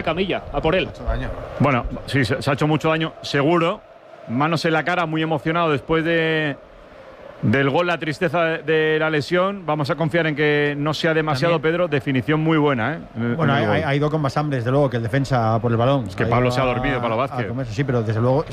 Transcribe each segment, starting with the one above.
Camilla, a por él. Bueno, sí, se ha hecho mucho daño, seguro. Manos en la cara, muy emocionado después del gol, la tristeza de la lesión. Vamos a confiar en que no sea demasiado, también. Pedro, definición muy buena, ¿eh? Bueno, ha ido con más hambre, desde luego, que el defensa por el balón. Es que Pablo se ha dormido, Pablo Vázquez. Sí, pero desde luego,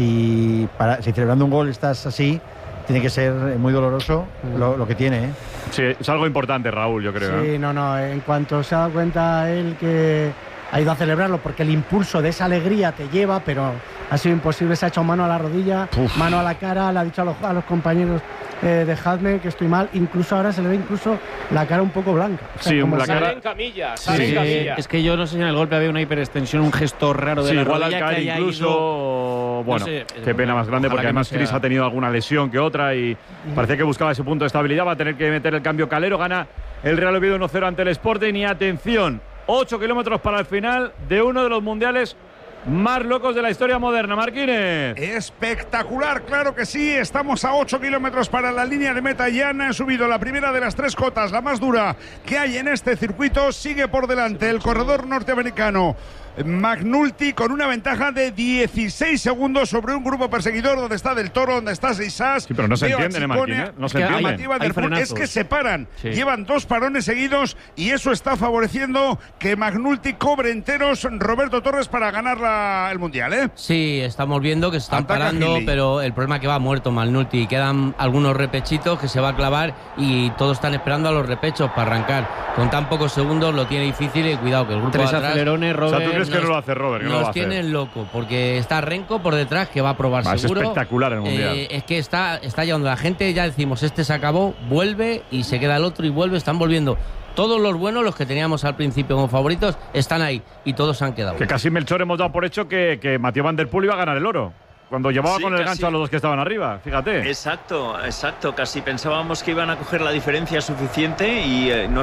si celebrando un gol estás así, tiene que ser muy doloroso lo que tiene, ¿eh? Sí, es algo importante, Raúl, yo creo. Sí, no, en cuanto se ha dado cuenta él que ha ido a celebrarlo, porque el impulso de esa alegría te lleva, pero ha sido imposible, se ha hecho mano a la rodilla, mano a la cara, le ha dicho a los compañeros, dejadme que estoy mal, incluso ahora se le ve incluso la cara un poco blanca. O sea, sí, como la cara en camilla, sale en camilla. Es que yo no sé si en el golpe había una hiperextensión, un gesto raro de la igual rodilla al caer que haya incluso ido... bueno, no sé, qué pena más grande, porque además Chris ha tenido alguna lesión que otra y parece que buscaba ese punto de estabilidad. Va a tener que meter el cambio Calero. Gana el Real Oviedo 1-0 ante el Sporting. Y atención, 8 kilómetros para el final de uno de los mundiales más locos de la historia moderna. Marquínez. Espectacular, claro que sí. Estamos a 8 kilómetros para la línea de meta. Ya han subido la primera de las 3 cotas, la más dura que hay en este circuito. Sigue por delante el corredor norteamericano McNulty con una ventaja de 16 segundos sobre un grupo perseguidor donde está Del Toro, donde está Seisás. Sí, pero no se entiende, Marquínez. No se entiende. Es que se paran. Sí. Llevan 2 parones seguidos y eso está favoreciendo que McNulty cobre enteros Roberto Torres para ganar el Mundial, ¿eh? Sí, estamos viendo que se están parando, Gili. pero el problema es que va muerto McNulty. Quedan algunos repechitos que se va a clavar y todos están esperando a los repechos para arrancar. Con tan pocos segundos lo tiene difícil y cuidado que el grupo 3 de atrás... acelerones, Robert. O sea, ¿tú crees que no lo hace Robert? Que no lo va a hacer. Nos tienen loco, porque está Renko por detrás, que va a probar seguro. Es espectacular el Mundial. Es que está llevando la gente, ya decimos, este se acabó, vuelve y se queda el otro y vuelve, están volviendo. Todos los buenos, los que teníamos al principio como favoritos, están ahí y todos se han quedado. Que casi Melchor hemos dado por hecho que Mathieu Van Der Poel iba a ganar el oro. Cuando llevaba con el gancho a los dos que estaban arriba, fíjate. Exacto. Casi pensábamos que iban a coger la diferencia suficiente y no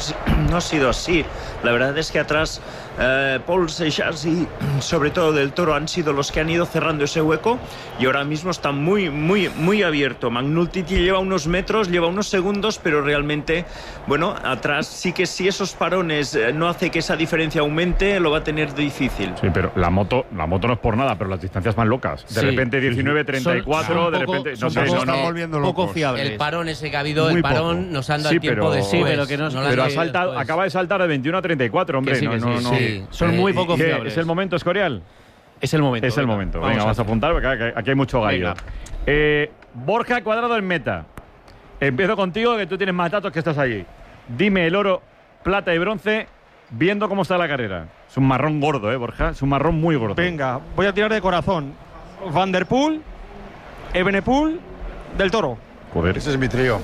ha sido así. La verdad es que atrás Paul Seixas y sobre todo Del Toro han sido los que han ido cerrando ese hueco y ahora mismo está muy, muy, muy abierto. McNulty lleva unos metros, lleva unos segundos, pero realmente, bueno, atrás sí que si esos parones no hace que esa diferencia aumente, lo va a tener difícil. Sí, pero la moto no es por nada, pero las distancias más locas. De repente 19-34, de repente... No sé, no están volviendo locos. Poco fiables. El parón ese que ha habido, Muy el parón poco. nos han dado el tiempo de... Sí, pero que no... Pero ha saltado, acaba de saltar de 21 a 34, hombre. Sí. Son muy poco fiables. ¿Es el momento, Escorial? Es el momento. Es el momento. Venga, vamos a apuntar porque aquí hay mucho gallo. Borja Cuadrado en meta. Empiezo contigo, que tú tienes más datos que estás allí. Dime el oro, plata y bronce, viendo cómo está la carrera. Es un marrón gordo, Borja. Es un marrón muy gordo. Venga, voy a tirar de corazón. Van Der Poel, Evenepoel, Del Toro. Joder. Ese es mi trío.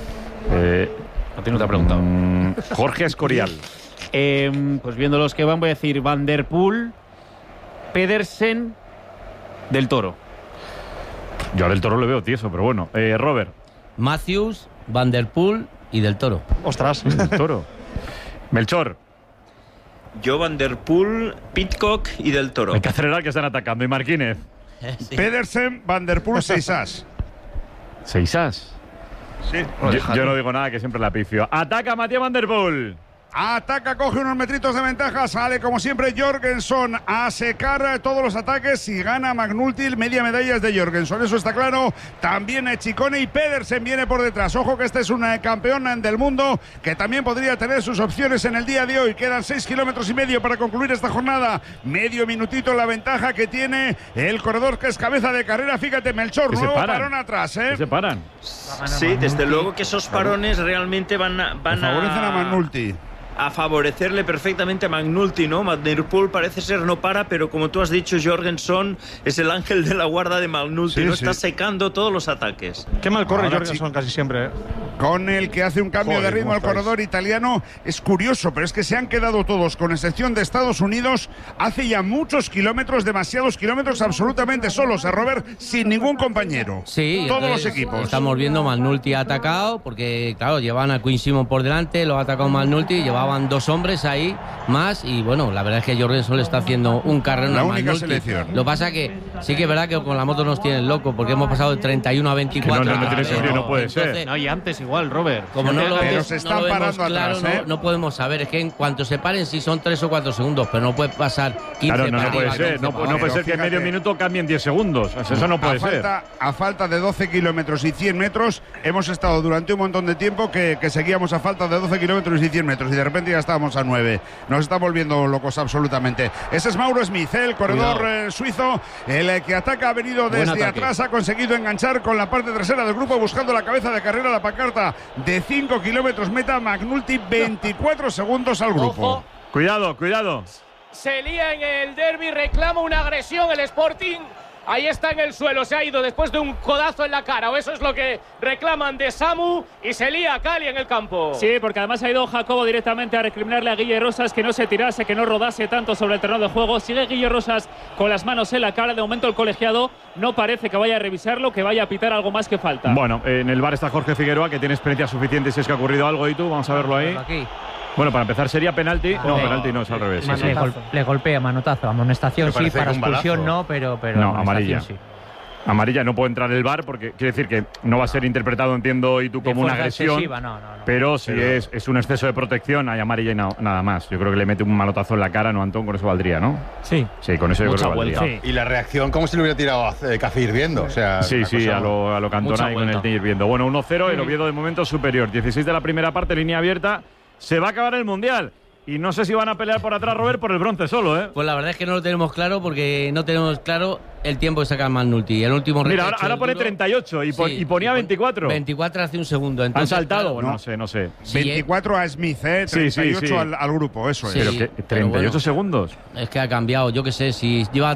A ti no te ha preguntado. Jorge Escorial. Pues viendo los que van, voy a decir Van Der Poel, Pedersen, Del Toro. Yo a Del Toro lo veo tieso, pero bueno. Robert. Matthews, Van Der Poel y Del Toro. Ostras. Del Toro. Melchor. Yo, Van Der Poel, Pidcock y Del Toro. Hay que acelerar que están atacando. ¿Y Marquínez? Sí. Pedersen, Van Der Poel, Seisás. ¿Seisás? Sí. Yo no digo nada, que siempre la pifio. Ataca Mathieu Van Der Poel. Ataca, coge unos metritos de ventaja, sale como siempre Jorgensen a secar todos los ataques y gana McNulty, media medalla es de Jorgensen, eso está claro. También Chicone y Pedersen viene por detrás. Ojo que este es un campeón del mundo que también podría tener sus opciones en el día de hoy. Quedan 6 kilómetros y medio para concluir esta jornada. Medio minutito la ventaja que tiene el corredor que es cabeza de carrera. Fíjate, Melchor, nuevo parón atrás, Que se paran. Sí, desde luego que esos parones realmente van favorecen a McNulty. A favorecerle perfectamente a McNulty, ¿no? Van Der Poel parece ser no para, pero como tú has dicho, Jorgensen es el ángel de la guarda de McNulty, sí, ¿no? sí. Está secando todos los ataques. Qué mal corre Ahora Jorgensen casi siempre. Con el que hace un cambio de ritmo al corredor italiano. Es curioso, pero es que se han quedado todos, con excepción de Estados Unidos, hace ya muchos kilómetros, demasiados kilómetros, absolutamente solos, Robert, sin ningún compañero. Sí, todos los equipos. Estamos viendo McNulty ha atacado, porque claro, llevaban a Quinn Simon por delante, lo ha atacado McNulty, llevaban 2 hombres ahí más y bueno, la verdad es que Jorgensen le está haciendo un carrero la a única McNulty. selección. Lo pasa que sí que es verdad que con la moto nos tienen loco, porque hemos pasado de 31 a 24. No tiene sentido, no puede Entonces, ser. No, y antes igual, Robert. Como no lo, pero ves, se están no lo vemos parando claro, atrás, no podemos saber. Es que en cuanto se paren, si son 3 o 4 segundos, pero no puede pasar 15 Claro, no para puede arriba, ser. 15 No para puede abajo. ser que en medio minuto cambien 10 segundos. Eso no puede ser. A falta de 12 kilómetros y 100 metros, hemos estado durante un montón de tiempo que seguíamos a falta de 12 kilómetros y 100 metros y de repente ya estábamos a 9. Nos está volviendo locos absolutamente. Ese es Mauro Smith, el corredor suizo, el que ataca, ha venido desde atrás, ha conseguido enganchar con la parte trasera del grupo buscando la cabeza de carrera, la pancarta de 5 kilómetros meta. McNulty, 24 segundos al grupo. Ojo. Cuidado, cuidado. Se lía en el derbi, reclama una agresión el Sporting. Ahí está en el suelo, se ha ido después de un codazo en la cara, o eso es lo que reclaman de Samu, y se lía Cali en el campo. Sí, porque además ha ido Jacobo directamente a recriminarle a Guille Rosas que no se tirase, que no rodase tanto sobre el terreno de juego. Sigue Guille Rosas con las manos en la cara. De momento el colegiado no parece que vaya a revisarlo, que vaya a pitar algo más que falta. Bueno, en el bar está Jorge Figueroa, que tiene experiencia suficiente si es que ha ocurrido algo. ¿Y tú? Vamos a verlo ahí. Aquí. Bueno, para empezar sería penalti. No, penalti no, es al revés. Sí, sí. Le golpea, manotazo. Amonestación sí, para expulsión no, pero no, amarilla. Sí. Amarilla, no puede entrar el VAR porque quiere decir que no va a ser interpretado, entiendo, y tú como una agresión. No. Pero si es un exceso de protección, hay amarilla y nada más. Yo creo que le mete un manotazo en la cara, ¿no, Antón? Con eso valdría, ¿no? Sí. Sí, con eso yo creo que valdría. Sí. Y la reacción, como si le hubiera tirado a Café hirviendo. O sea, sí, a lo Cantona y con el hirviendo. Bueno, 1-0, el Oviedo de momento superior. 16 de la primera parte, línea abierta. Se va a acabar el Mundial. Y no sé si van a pelear por atrás, Robert, por el bronce solo, ¿eh? Pues la verdad es que no lo tenemos claro porque no tenemos claro el tiempo que saca McNulty. El último Mira, ahora pone 38 y ponía 24. 24 hace un segundo. Han Entonces, saltado, claro, no sé. Sí, 24 a Smith, 38 sí. al grupo, eso es. Pero que 38 segundos. Es que ha cambiado, yo qué sé, si lleva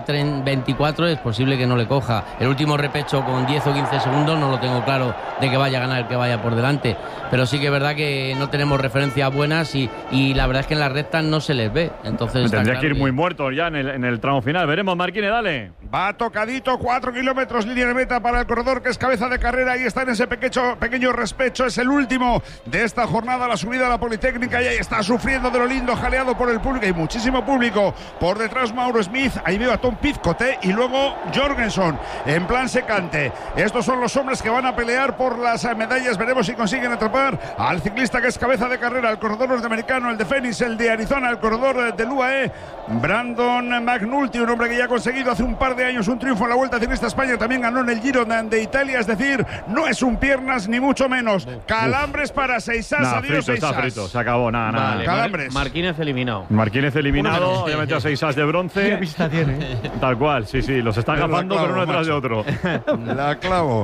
24 es posible que no le coja. El último repecho con 10 o 15 segundos no lo tengo claro de que vaya a ganar el que vaya por delante. Pero sí que es verdad que no tenemos referencias buenas y la verdad es que en las rectas no se les ve. Entonces tendría que ir muy muerto ya en el tramo final. Veremos, Marquine, dale. Va tocadito, 4 kilómetros, línea de meta para el corredor que es cabeza de carrera. Ahí está en ese pequeño respecho. Es el último de esta jornada, la subida a la Politécnica. Y ahí está sufriendo de lo lindo, jaleado por el público. Hay muchísimo público. Por detrás Mauro Smith. Ahí veo a Tom Pizcott y luego Jorgensen en plan secante. Estos son los hombres que van a pelear por las medallas. Veremos si consiguen atrapar al ciclista que es cabeza de carrera, el corredor norteamericano, el de Phoenix, el de Arizona, el corredor del UAE, Brandon McNulty, un hombre que ya ha conseguido hace un par de años un triunfo en la Vuelta Ciclista España, también ganó en el Giro de Italia, es decir, no es un piernas ni mucho menos. Calambres para Seisas, adiós Seisas. Está frito, se acabó, nada. Vale, Calambres. Marquínez eliminado. Marquínez eliminado, ya metió a Seisas de bronce. ¿Qué pista tiene? Tal cual, sí, los están agafando, pero uno detrás de otro. La clavo.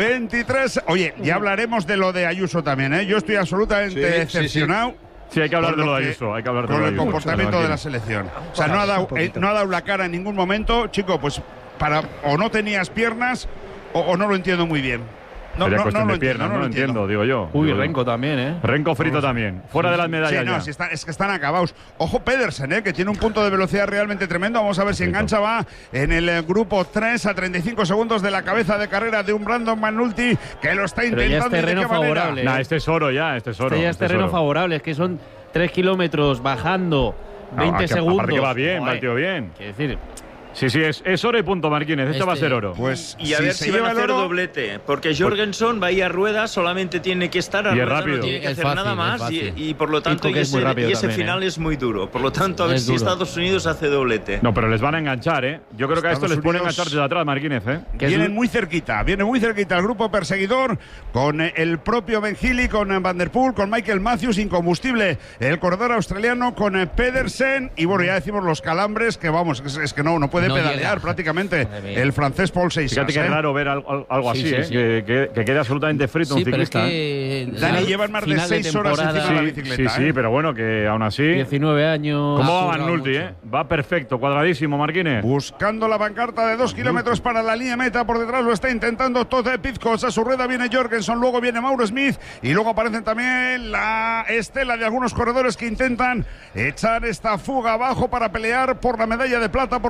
23. Oye, ya hablaremos de lo de Ayuso también, ¿eh? Yo estoy absolutamente decepcionado. Sí, hay que hablar de lo de Ayuso. Con el comportamiento de la selección. O sea, no ha dado la cara en ningún momento. Chico, pues o no tenías piernas o no lo entiendo muy bien. No lo entiendo, digo yo. Uy, Renko también, ¿eh? Renko frito también. Fuera de las medallas. Sí, es que están acabados. Ojo Pedersen, que tiene un punto de velocidad realmente tremendo. Vamos a ver si engancha. Va en el grupo 3 a 35 segundos de la cabeza de carrera de un Brandon McNulty que lo está intentando. Ya es terreno favorable. Este es oro ya, este es oro. Este ya es terreno favorable, es que son 3 kilómetros bajando 20 segundos. Aparte que va bien, va el tío bien. Quiero decir… Sí, es oro y punto, Marquínez. Este va a ser oro. Pues y a ver si van a hacer doblete. Porque Jorgensen va a ir a ruedas, solamente tiene que estar a ruedas, no tiene que hacer nada más. Y por lo tanto, ese final es muy duro. Por lo tanto, a ver si Estados Unidos hace doblete. No, pero les van a enganchar, ¿eh? Yo creo que a esto les pone a enganchar desde atrás, Marquínez, ¿eh? Viene muy cerquita el grupo perseguidor con el propio Ben Healy, con Van Der Poel, con Michael Matthews, incombustible el corredor australiano, con Pedersen. Y bueno, ya decimos los calambres, que vamos, es que no puede pedalear prácticamente el francés Paul Seisas. Fíjate que es raro ver algo así, que quede absolutamente frito un ciclista. Dani, llevan más de 6 horas encima de la bicicleta. Sí, pero bueno, que aún así… 19 años… ¿Cómo va McNulty, Va perfecto, cuadradísimo, Marquínez. Buscando la pancarta de 2 kilómetros para la línea meta. Por detrás lo está intentando Todd Pizcott. A su rueda viene Jorgensen, luego viene Mauro Smith y luego aparecen también la estela de algunos corredores que intentan echar esta fuga abajo para pelear por la medalla de plata, por la medalla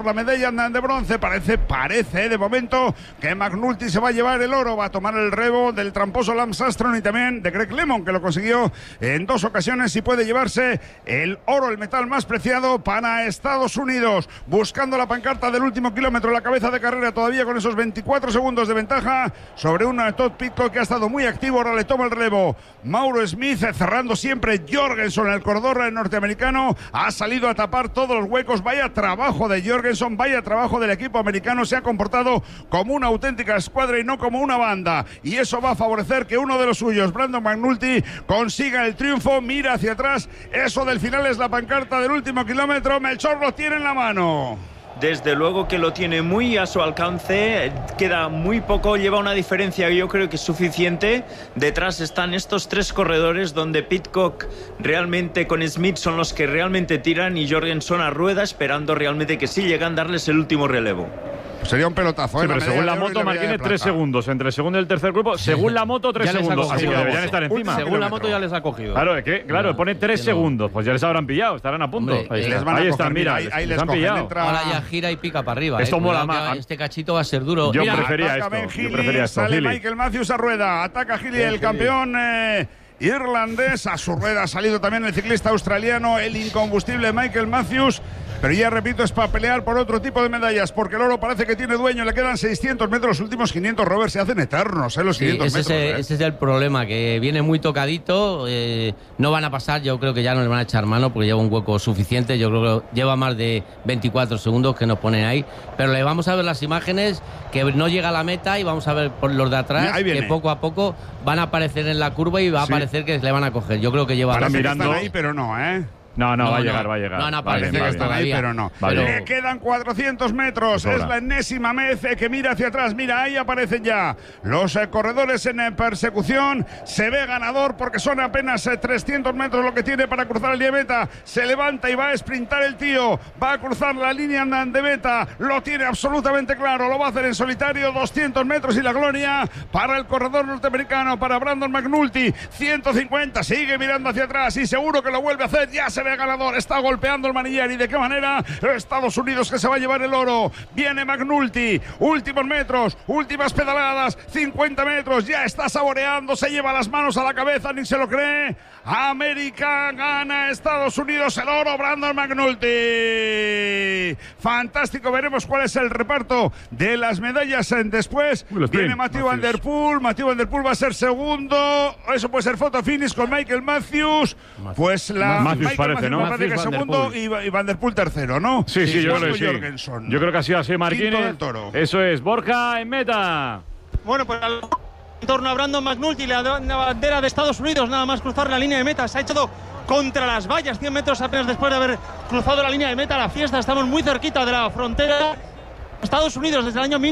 medalla de bronce. Parece de momento que McNulty se va a llevar el oro, va a tomar el relevo del tramposo Lance Armstrong y también de Greg LeMond, que lo consiguió en 2 ocasiones y puede llevarse el oro, el metal más preciado para Estados Unidos. Buscando la pancarta del último kilómetro, la cabeza de carrera todavía con esos 24 segundos de ventaja sobre un Todd Pidcock que ha estado muy activo. Ahora le toma el relevo Mauro Smith, cerrando siempre Jorgensen, el corredor norteamericano. Ha salido a tapar todos los huecos. Vaya trabajo de Jorgensen, vaya trabajo del equipo americano. Se ha comportado como una auténtica escuadra y no como una banda, y eso va a favorecer que uno de los suyos, Brandon McNulty, consiga el triunfo. Mira hacia atrás, eso del final es la pancarta del último kilómetro. Melchor lo tiene en la mano. Desde luego que lo tiene muy a su alcance, queda muy poco, lleva una diferencia que yo creo que es suficiente. Detrás están estos 3 corredores donde Pidcock realmente con Smith son los que realmente tiran y Jorgensen a rueda esperando realmente que sí llegan a darles el último relevo. Sería un pelotazo. Sí, pero según la moto, Martínez, 3 segundos. Entre el segundo y el tercer grupo, según la moto, 3 segundos. Así que deberían estar encima. Según la moto ya les ha cogido. Claro, pone 3 segundos. Pues ya les habrán pillado, estarán a punto. Hombre, ahí están, mira, ahí les han pillado. Ahora ya gira y pica para arriba. Esto mola más. Este cachito va a ser duro. Yo Mira, prefería esto. Sale Michael Matthews a rueda. Ataca Healy, el campeón irlandés. A su rueda ha salido también el ciclista australiano, el incombustible Michael Matthews. Pero ya repito, es para pelear por otro tipo de medallas, porque el oro parece que tiene dueño. Le quedan 600 metros, los últimos 500, Robert, se hacen eternos, los 500 metros. Ese es el problema, que viene muy tocadito. No van a pasar, yo creo que ya no le van a echar mano porque lleva un hueco suficiente. Yo creo que lleva más de 24 segundos que nos ponen ahí. Pero le vamos a ver las imágenes, que no llega a la meta, y vamos a ver por los de atrás, que poco a poco van a aparecer en la curva y va a parecer que le van a coger. Yo creo que lleva... Parece que están ahí, pero no, ¿eh? No, va a llegar. No, parece que están ahí, pero no. Le quedan 400 metros. Es la enésima vez que mira hacia atrás. Mira, ahí aparecen ya los corredores en persecución. Se ve ganador porque son apenas 300 metros lo que tiene para cruzar la línea de meta. Se levanta y va a sprintar el tío. Va a cruzar la línea de meta. Lo tiene absolutamente claro. Lo va a hacer en solitario. 200 metros y la gloria para el corredor norteamericano, para Brandon McNulty. 150. Sigue mirando hacia atrás y seguro que lo vuelve a hacer. Ya se ve ganador, está golpeando el manillar. ¿Y de qué manera? Estados Unidos, que se va a llevar el oro. Viene McNulty, últimos metros, últimas pedaladas, 50 metros, ya está saboreando, se lleva las manos a la cabeza, ni se lo cree. América gana Estados Unidos el oro, Brandon McNulty. Fantástico, veremos cuál es el reparto de las medallas después. Viene Matthew Van Der Poel. Matthew Van Der Poel va a ser segundo. Eso puede ser photo finish con Michael Matthews. Pues la Matthews parece, ¿no? Parece que segundo y Van Der Poel tercero, ¿no? Sí, yo creo que sí. Yo creo que ha sido así, Martínez. Eso es, Borja en meta. Bueno, pues en torno a Brandon McNulty, la bandera de Estados Unidos, nada más cruzar la línea de meta. Se ha echado contra las vallas, 100 metros apenas después de haber cruzado la línea de meta. La fiesta, estamos muy cerquita de la frontera. Estados Unidos desde el año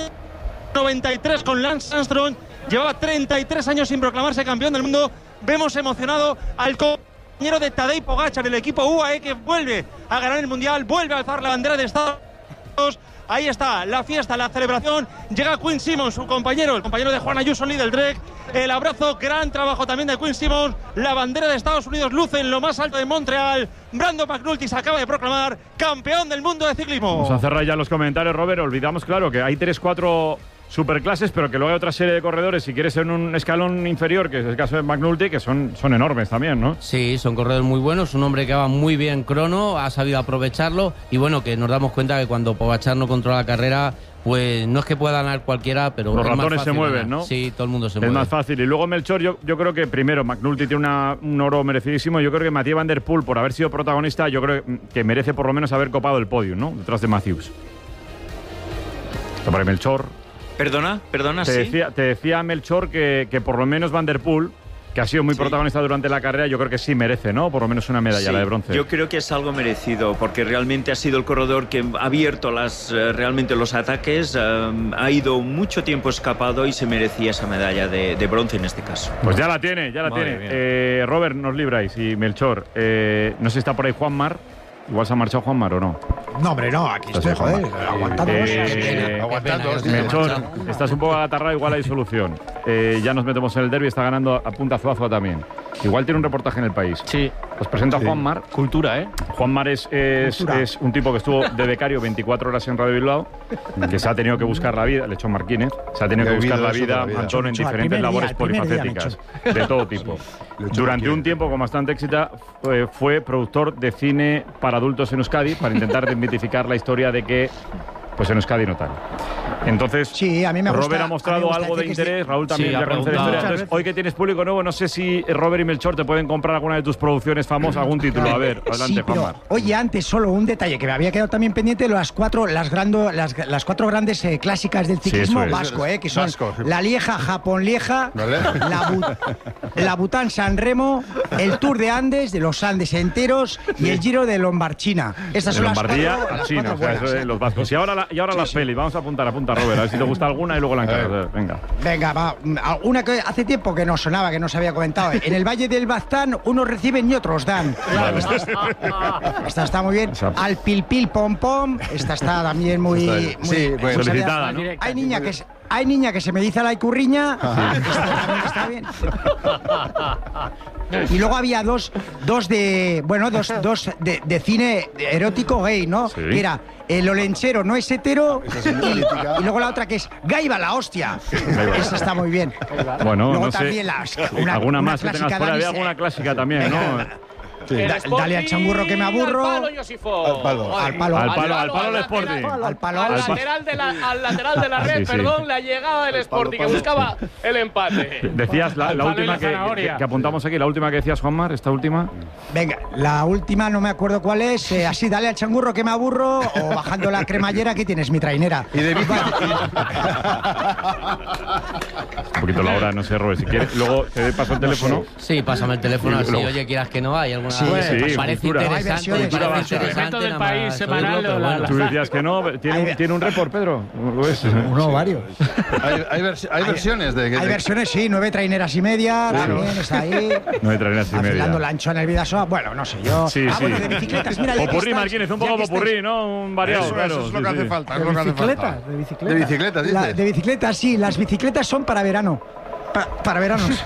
1993 con Lance Armstrong. Llevaba 33 años sin proclamarse campeón del mundo. Vemos emocionado al compañero de Tadej Pogačar, el equipo UAE, que vuelve a ganar el Mundial, vuelve a alzar la bandera de Estados Unidos. Ahí está la fiesta, la celebración. Llega Quinn Simmons, su compañero, el compañero de Juan Ayuso, líder del Trek. El abrazo, gran trabajo también de Quinn Simmons. La bandera de Estados Unidos luce en lo más alto de Montreal. Brandon McNulty se acaba de proclamar campeón del mundo de ciclismo. Vamos a cerrar ya los comentarios, Robert. Olvidamos, claro, que hay 3-4 superclases, pero que luego hay otra serie de corredores, si quieres, en un escalón inferior, que es el caso de McNulty, que son enormes también, ¿no? Sí, son corredores muy buenos, un hombre que va muy bien crono, ha sabido aprovecharlo, y bueno, que nos damos cuenta que cuando Pogačar no controla la carrera, pues no es que pueda ganar cualquiera, pero los es ratones más fácil se mueven, ganar. ¿no? Sí, todo el mundo se mueve. Es más fácil. Y luego Melchor, yo creo que primero McNulty tiene un oro merecidísimo. Yo creo que Mathieu Van Der Poel, por haber sido protagonista, yo creo que merece por lo menos haber copado el podio, ¿no? Detrás de Matthews. Para Melchor. Perdona, te decía Melchor que por lo menos Van Der Poel, que ha sido muy protagonista durante la carrera, yo creo que sí merece, ¿no? Por lo menos una medalla, la de bronce. Yo creo que es algo merecido, porque realmente ha sido el corredor que ha abierto realmente los ataques, ha ido mucho tiempo escapado y se merecía esa medalla de bronce en este caso. Pues ya la tiene. Robert, nos libráis. Y Melchor, no sé si está por ahí Juanmar. Igual se ha marchado Juanmar o no. No, hombre, no, aquí estoy, joder, aguantando. Melchor, estás un poco agatarrado, igual hay solución. Ya nos metemos en el derbi, está ganando a punta Zuazua también. Igual tiene un reportaje en El País. Sí. Os presento a Juanmar. Cultura, ¿eh? Juanmar es un tipo que estuvo de becario 24 horas en Radio Bilbao, que se ha tenido que buscar la vida, Lechón Marquínez, se ha tenido que buscar la vida, Antón, en diferentes labores polifacéticas, de todo tipo. Durante un tiempo, con bastante éxito, fue productor de cine para adultos en Euskadi, para intentar desmitificar la historia de que pues en Euskadi no tal. Entonces, sí, a mí me gusta, Robert ha mostrado algo de interés, Raúl también ya conoce la historia. Entonces, hoy que tienes público nuevo, no sé si Robert y Melchor te pueden comprar alguna de tus producciones famosas, algún título. A ver, adelante, Juanmar. Oye, antes solo un detalle que me había quedado también pendiente, las cuatro grandes clásicas del ciclismo vasco, que son la Lieja, Japón-Lieja, la Bután San Remo, el Tour de Andes, de los Andes enteros, y el Giro de Lombardchina. Estas son Lombardía las a China, o sea, eso es los vascos. Y ahora las pelis, vamos a apuntar, Robert, a ver si te gusta alguna y luego la encargas. Venga, va. Una que hace tiempo que no sonaba, que no se había comentado. En el Valle del Baztán, unos reciben y otros dan. Esta está muy bien. Al Pilpil Pom Pom, esta está también muy solicitada, ¿no? Hay niña que se me dice la icurriña. Esta también está bien. Y luego había dos de cine erótico gay, ¿no? Sí. Que era el olenchero no es hetero y luego la otra que es Gaiba la hostia. Esa está muy bien. Bueno, luego no también sé. Alguna más que tengas fuera, había alguna clásica también, ¿no? Sí. Dale al changurro que me aburro. Al palo, Josifo. Al palo el Sporting. Al lateral de la red, perdón, la llegada del Sporting, que buscaba el empate. Decías la última que apuntamos aquí, la última que decías, Juanmar, esta última. Venga, la última no me acuerdo cuál es. Así, dale al changurro que me aburro o bajando la cremallera, aquí tienes mi trainera. Y de un poquito la hora, no sé, Robert, si quieres. Luego te paso el teléfono. Sí, pásame el teléfono, así, oye, quieras que no, hay alguna. Sí, parece interesante. Del país semanal. Tú decías que no. ¿Tiene un report, Pedro? Uno o varios. Hay versiones de. Hay versiones, sí. 9 traineras y media. También está ahí. 9 traineras y media. Afilando la ancho en el Vidasoa. Bueno, no sé yo. Sí, sí. Bueno, de bicicletas, mira. Popurrí, Marquínez, un poco popurrí, ¿no? Un variado, claro. Eso es lo que hace falta. De bicicletas, dices. De bicicletas, sí. Las bicicletas son para verano. Para veranos.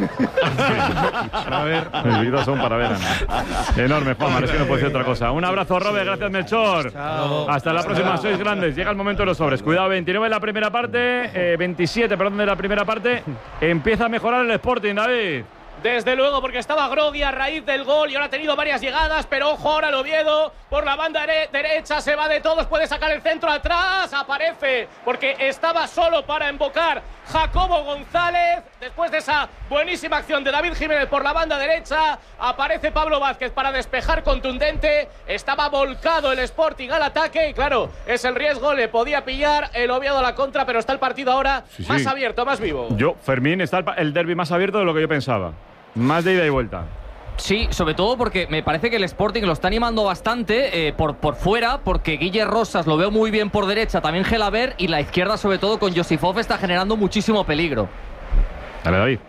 A ver, mis vidas son para verano. Enorme, Juanma, es que no puede ser otra cosa. Un abrazo, Robert, gracias, Melchor. Chao. Hasta la próxima, sois grandes. Llega el momento de los sobres. Cuidado, 29 en la primera parte, 27, perdón, de la primera parte. Empieza a mejorar el Sporting, David. Desde luego, porque estaba groggy a raíz del gol y ahora ha tenido varias llegadas, pero ojo ahora el Oviedo por la banda derecha, se va de todos, puede sacar el centro atrás, aparece, porque estaba solo para embocar Jacobo González. Después de esa buenísima acción de David Jiménez por la banda derecha, aparece Pablo Vázquez para despejar contundente. Estaba volcado el Sporting al ataque y claro, es el riesgo, le podía pillar el Oviedo a la contra, pero está el partido ahora más abierto, más vivo. Fermín, está el derbi más abierto de lo que yo pensaba. Más de ida y vuelta. Sí, sobre todo porque me parece que el Sporting lo está animando bastante por fuera, porque Guille Rosas lo veo muy bien por derecha, también Gelabert, y la izquierda sobre todo con Josifov está generando muchísimo peligro. Dale, David.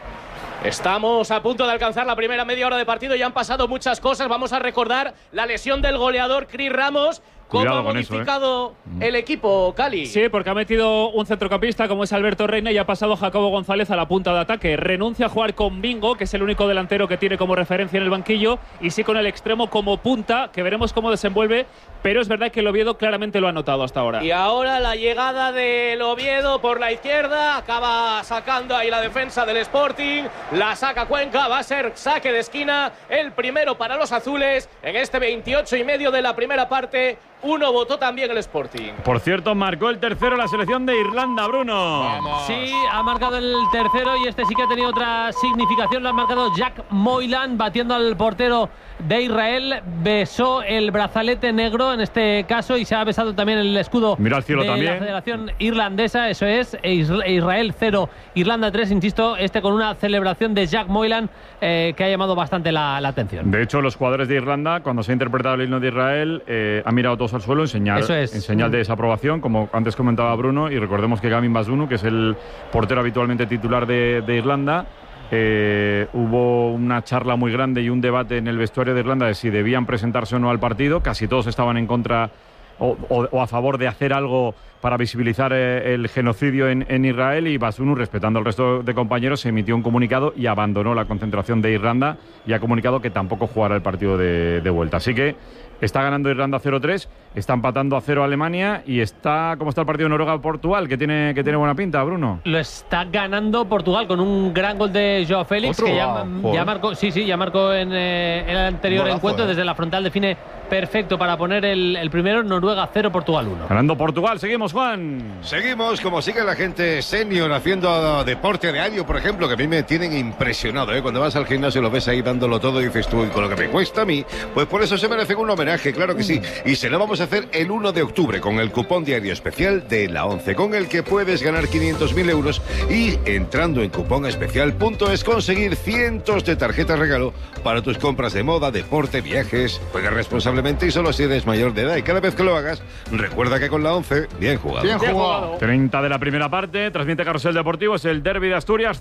Estamos a punto de alcanzar la primera media hora de partido, ya han pasado muchas cosas. Vamos a recordar la lesión del goleador Cris Ramos. ¿Cómo ha modificado el equipo, Cali? Sí, porque ha metido un centrocampista como es Alberto Reina y ha pasado Jacobo González a la punta de ataque. Renuncia a jugar con Bingo, que es el único delantero que tiene como referencia en el banquillo, y sí con el extremo como punta, que veremos cómo desenvuelve, pero es verdad que el Oviedo claramente lo ha notado hasta ahora. Y ahora la llegada del Oviedo por la izquierda, acaba sacando ahí la defensa del Sporting, la saca Cuenca, va a ser saque de esquina, el primero para los azules en este 28,5 de la primera parte. Uno votó también el Sporting. Por cierto, marcó el tercero la selección de Irlanda, Bruno. Vamos. Sí, ha marcado el tercero y este sí que ha tenido otra significación. Lo ha marcado Jack Moylan, batiendo al portero de Israel. Besó el brazalete negro en este caso y se ha besado también el escudo Mira al cielo de también. La Federación Irlandesa. Eso es, Israel 0, Irlanda 3. Insisto, con una celebración de Jack Moylan que ha llamado bastante la atención. De hecho, los jugadores de Irlanda, cuando se ha interpretado el himno de Israel, han mirado todos al suelo en señal de desaprobación, como antes comentaba Bruno, y recordemos que Gavin Bazunu, que es el portero habitualmente titular de Irlanda, hubo una charla muy grande y un debate en el vestuario de Irlanda de si debían presentarse o no al partido. Casi todos estaban en contra o a favor de hacer algo para visibilizar el genocidio en Israel, y Basunu, respetando al resto de compañeros, emitió un comunicado y abandonó la concentración de Irlanda y ha comunicado que tampoco jugará el partido de vuelta. Así que está ganando Irlanda 0-3, está empatando a 0 Alemania y ¿cómo está el partido de Noruega-Portugal? Que tiene buena pinta, Bruno. Lo está ganando Portugal con un gran gol de Joao Félix, que ya marcó, ya marcó en el anterior encuentro, desde la frontal define perfecto para poner el primero. Noruega 0, Portugal 1. Ganando Portugal, seguimos, Juan. Seguimos, como sigue la gente senior haciendo deporte diario, por ejemplo, que a mí me tienen impresionado, ¿eh? Cuando vas al gimnasio lo ves ahí dándolo todo y dices tú, y con lo que me cuesta a mí, pues por eso se merecen un homenaje, claro que sí. Y se lo vamos a hacer el 1 de octubre con el cupón diario especial de la 11, con el que puedes ganar 500.000 euros y, entrando en cuponespecial.es, conseguir cientos de tarjetas regalo para tus compras de moda, deporte, viajes. Juega responsablemente y solo si eres mayor de edad, y cada vez que lo hagas, recuerda que con la 11, bien jugado. Bien jugado. 30 de la primera parte, transmite Carrusel Deportivo, es el derbi de Asturias,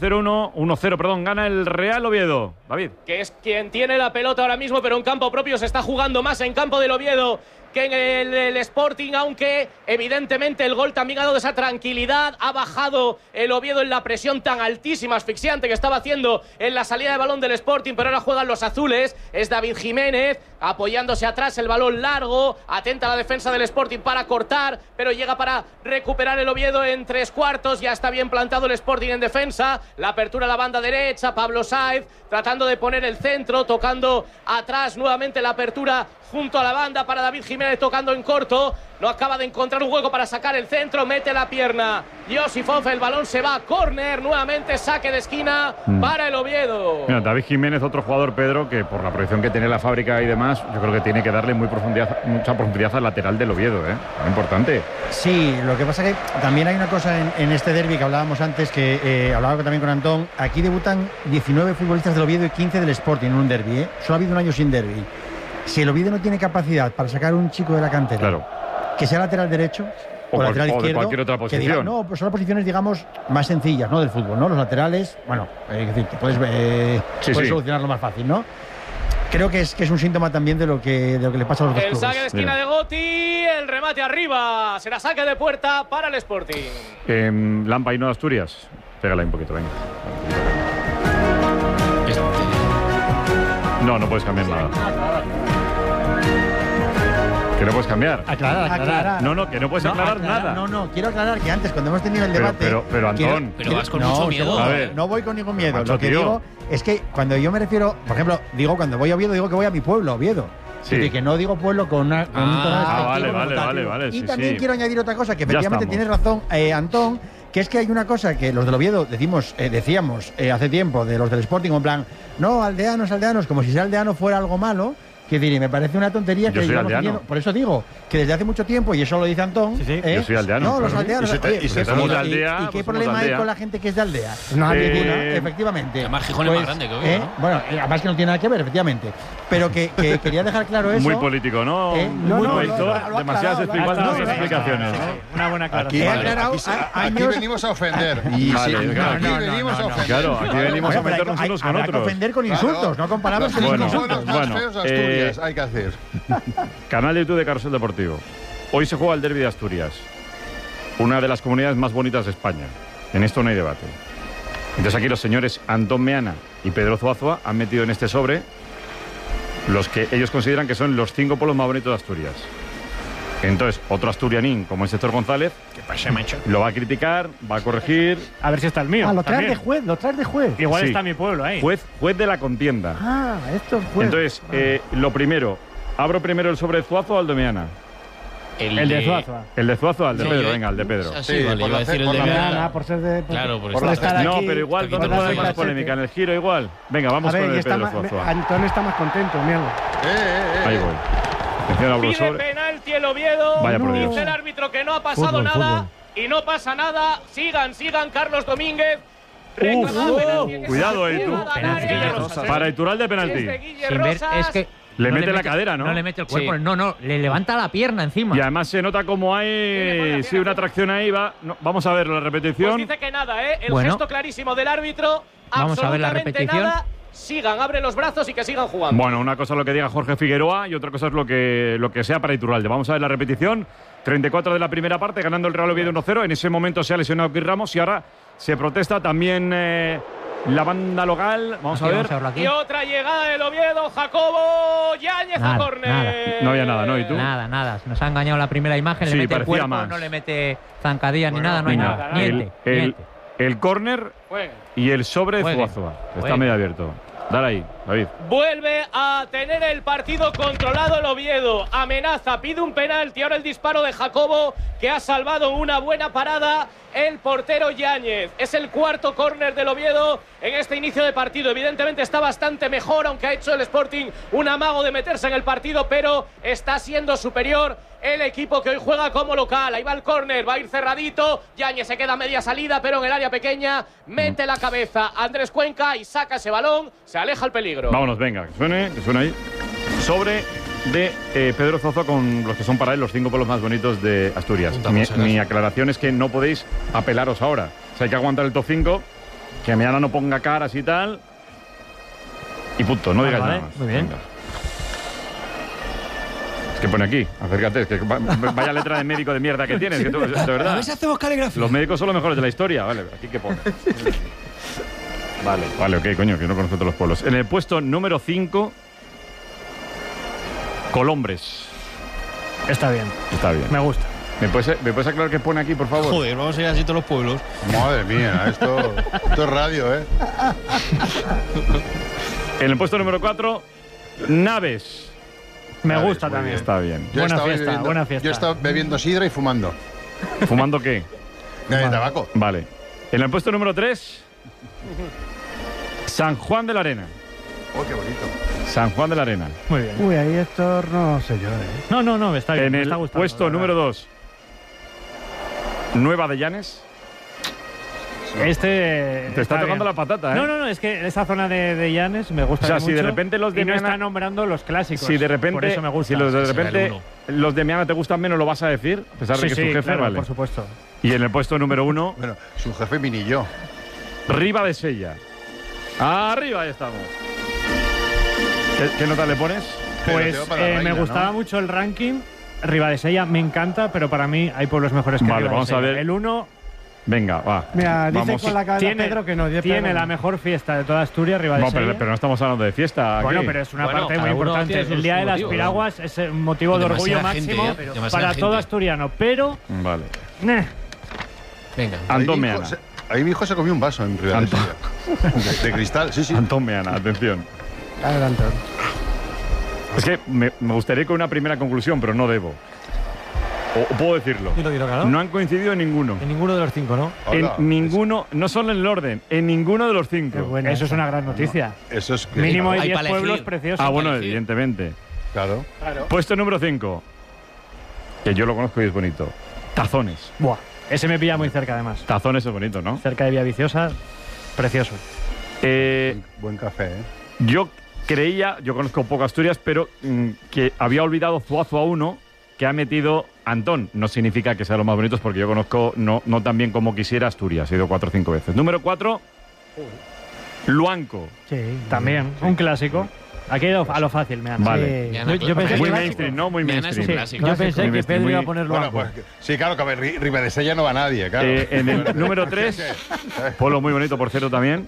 1-0, gana el Real Oviedo. David. Que es quien tiene la pelota ahora mismo, pero en campo propio se está jugando más en campo del Oviedo que en el Sporting, aunque evidentemente el gol también ha dado esa tranquilidad. Ha bajado el Oviedo en la presión tan altísima, asfixiante que estaba haciendo en la salida de balón del Sporting, pero ahora juegan los azules. Es David Jiménez apoyándose atrás, el balón largo, atenta a la defensa del Sporting para cortar, pero llega para recuperar el Oviedo en 3/4. Ya está bien plantado el Sporting en defensa. La apertura a la banda derecha, Pablo Sáez tratando de poner el centro, tocando atrás nuevamente la apertura junto a la banda para David Jiménez, tocando en corto. No acaba de encontrar un hueco para sacar el centro, mete la pierna Josifov, el balón se va a córner, nuevamente saque de esquina para el Oviedo. Mira, David Jiménez, otro jugador, Pedro, que por la proyección que tiene la fábrica y demás, yo creo que tiene que darle mucha profundidad al lateral del Oviedo, muy importante. Sí, lo que pasa que también hay una cosa en este derbi que hablábamos antes, que hablaba también con Antón. Aquí debutan 19 futbolistas del Oviedo y 15 del Sporting en un derbi, Solo ha habido un año sin derbi. Si el Oviedo no tiene capacidad para sacar un chico de la cantera, que sea lateral derecho o lateral izquierdo, de cualquier otra posición. Que diga, no, pues son las posiciones, digamos, más sencillas, ¿no? Del fútbol, ¿no? Los laterales, bueno, es decir, que puedes solucionarlo más fácil, ¿no? Creo que es un síntoma también de lo que le pasa a los dos clubes. El saque de esquina de Gotti, el remate arriba, será saque de puerta para el Sporting. Lampa y no Asturias, pégala un poquito, venga. No puedes cambiar nada. Que no puedes cambiar. Aclarar. No, que no puedes aclarar nada. No, quiero aclarar que antes, cuando hemos tenido el debate. Pero Antón. Pero vas con mucho miedo. A ver, no voy con ningún miedo. Macho, lo que digo es que cuando yo me refiero, por ejemplo, cuando voy a Oviedo, digo que voy a mi pueblo, Oviedo. Sí. Y que no digo pueblo con un tono despectivo. Vale. Y también quiero añadir otra cosa, que efectivamente tienes razón, Antón, que es que hay una cosa que los del Oviedo decíamos hace tiempo de los del Sporting, en plan, no, aldeanos, como si ser aldeano fuera algo malo. Que diré, me parece una tontería que digamos haciendo. Por eso digo que desde hace mucho tiempo, y eso lo dice Antón. Yo soy aldeano. No, los aldeanos. ¿Y qué problema hay con la gente que es de aldea? No hay ninguna, efectivamente. Además, Gijón es más grande que Oviedo, ¿no? Bueno, además que no tiene nada que ver, efectivamente. Pero que quería dejar claro eso. Muy político, ¿no? Muy político. Demasiadas explicaciones. Una buena aclaración. Aquí venimos a ofender. Aquí venimos a ofender. Claro, aquí venimos a meternos unos con otros. Hay que ofender con insultos, no con palabras que son insultos. Bueno, hay que hacer. Canal de YouTube de Carrusel Deportivo. Hoy se juega el derbi de Asturias, una de las comunidades más bonitas de España. En esto no hay debate. Entonces aquí los señores Antón Meana y Pedro Zuazua han metido en este sobre los que ellos consideran que son los 5 pueblos más bonitos de Asturias. Entonces, otro asturianín, como es Héctor González, lo va a criticar, va a corregir. A ver si está el mío. Lo traes de juez. Igual está mi pueblo ahí. Juez de la contienda. Esto es juez. Entonces, lo primero, ¿abro primero el sobre de Zuazua o el de Meana? El de Zuazua. El de Zuazua, el de Pedro, venga, el de Pedro. Sí, vale, iba a decir el de Meana. Por ser de. Claro, por estar aquí. No, pero igual, ¿dónde puede haber más polémica? ¿En el giro igual? Venga, vamos con el de Pedro Zuazua. Antón está más contento, míralo. Ahí voy. Pide penalti el Oviedo. Dice el árbitro que no ha pasado nada. Y no pasa nada. Sigan, Carlos Domínguez. Cuidado, para Iturralde penalti. Es que le mete la cadera, ¿no? No le mete el cuerpo, no, le levanta la pierna encima. Y además se nota como hay una atracción ahí. Vamos a ver la repetición. Pues dice que nada, el gesto clarísimo del árbitro. Vamos a ver la repetición. Nada, sigan, abren los brazos y que sigan jugando. Bueno, una cosa es lo que diga Jorge Figueroa y otra cosa es lo que sea para Iturralde. Vamos a ver la repetición. 34 de la primera parte, ganando el Real Oviedo 1-0. En ese momento se ha lesionado Chris Ramos y ahora se protesta también la banda local. Vamos a ver. Y otra llegada del Oviedo, Jacobo Yáñez a córner. No había nada, ¿no? ¿Y tú? Nada. Nos ha engañado la primera imagen. Sí, le mete el cuerpo, más. no le mete zancadilla ni nada, no hay nada. El córner y el sobre de Zuazua. Está medio abierto. Dale ahí, David. Vuelve a tener el partido controlado el Oviedo. Amenaza, pide un penalti. Ahora el disparo de Jacobo, que ha salvado una buena parada el portero Yáñez. Es el cuarto córner del Oviedo en este inicio de partido. Evidentemente está bastante mejor, aunque ha hecho el Sporting un amago de meterse en el partido, pero está siendo superior el equipo que hoy juega como local. Ahí va el córner, va a ir cerradito. Yáñez se queda a media salida, pero en el área pequeña mete la cabeza Andrés Cuenca y saca ese balón. Se aleja el peligro. Vámonos, venga, que suene ahí. Sobre de Pedro Zozo con los que son para él los 5 pueblos más bonitos de Asturias. Mi aclaración es que no podéis apelaros ahora. O sea, hay que aguantar el top 5, que mañana no ponga caras y tal. Y punto, no digáis nada más. Muy bien. Venga. Es que pone aquí, acércate, es que vaya letra de médico de mierda que tienes, que tú, de verdad. A ver si hacemos caligrafía. Los médicos son los mejores de la historia, vale, aquí que pone. Vale, ok, coño, que no conozco todos los pueblos. En el puesto número 5, Colombres. Está bien. Me gusta. ¿Me puedes aclarar qué pone aquí, por favor? Joder, vamos a ir así todos los pueblos. Madre mía, esto es radio, ¿eh? En el puesto número 4, Naves. Me gusta también. Está bien. Buena fiesta. Yo he estado bebiendo sidra y fumando. ¿Fumando qué? Tabaco. Vale. En el puesto número 3, San Juan de la Arena. Oh, qué bonito. San Juan de la Arena. Muy bien. Uy, ahí Héctor, no sé yo. No, está bien. En me el está gustando, puesto número 2, Nueva de Llanes. Te está tocando la patata, ¿eh? No, es que esa zona de Llanes me gusta mucho. O sea, si de repente los de Meana Meana está nombrando los clásicos. Si de repente, por eso me gusta. Si los de Meana te gustan menos, lo vas a decir, a pesar de que es tu jefe, claro, vale. Por supuesto. Y en el puesto número 1, bueno, su jefe mini yo. Riva de Sella. Arriba, ahí estamos. ¿Qué nota le pones? Pues me gustaba mucho el ranking. Ribadesella me encanta, pero para mí hay pueblos mejores que Vale, vamos a ver. El 1. Venga, va. Mira, dice vamos. con la cabeza Pedro que no. Tiene la mejor fiesta de toda Asturias, Ribadesella. No, pero no estamos hablando de fiesta. Bueno, aquí. pero es una parte muy importante. El Día de las Piraguas es un motivo de orgullo máximo para todo asturiano, pero. Vale. Venga. Antón Meana. Ahí mi hijo se comió un vaso en Ribadesella. de cristal, sí. Antón Meana, atención. Adelante. Es que me gustaría con una primera conclusión, pero no debo. O puedo decirlo. Dilo, claro. No han coincidido en ninguno. En ninguno de los 5, ¿no? En ninguno, no solo en el orden, en ninguno de los 5. Bueno, eso es una gran noticia. No, eso es mínimo hay 10 pueblos preciosos. Ah, bueno, evidentemente. Claro. Puesto número 5, que yo lo conozco y es bonito. Tazones. Buah, ese me pilla muy cerca además. Tazones es bonito, ¿no? Cerca de Villaviciosa, precioso. Buen café, ¿eh? Yo conozco poco Asturias, pero que había olvidado Zuazua 1, que ha metido Antón. No significa que sea los más bonitos, porque yo conozco no tan bien como quisiera Asturias. He ido 4 o 5 veces. Número 4, Luanco. Sí, también, un clásico. Aquí a lo fácil, me han. Vale. Yo pensé muy mainstream, ¿no? Muy mainstream. Yo pensé que Pedro iba a poner Luanco. Bueno, pues, sí, claro, que Ribadesella no va nadie, claro. En el número 3, pueblo muy bonito, por cierto, también.